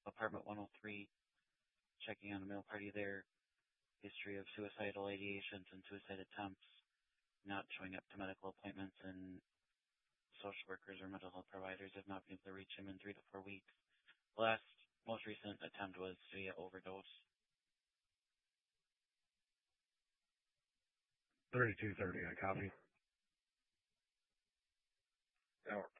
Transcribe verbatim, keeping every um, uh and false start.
apartment one oh three, checking on a male party there. History of suicidal ideations and suicide attempts, not showing up to medical appointments, and social workers or mental health providers have not been able to reach him in three to four weeks. The last, most recent attempt was via overdose. thirty-two thirty, I copy. Now